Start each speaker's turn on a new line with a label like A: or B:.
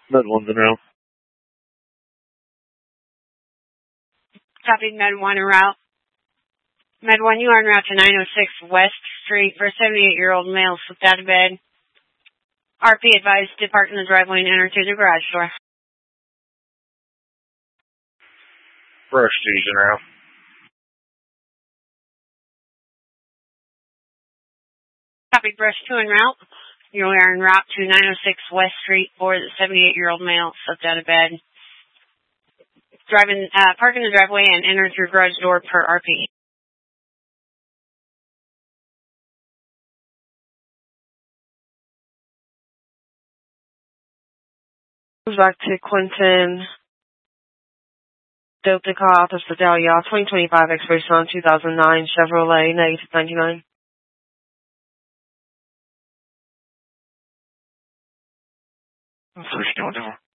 A: Med 1's en route.
B: Copy, Med 1 en route. Med 1, you are en route to 906 West Street for a 78-year-old male slipped out of bed. RP advised to park in the driveway and enter through the garage door.
A: Brush 2's en route.
B: Copy, Brush 2 en route. You are en route to 906 West Street for the 78-year-old male slipped out of bed. Park in the driveway and enter through garage door per RP.
C: Back to Quentin Delta Car Office Sedalia, 2025 expiration 2009 Chevrolet negative 99.
A: First, no,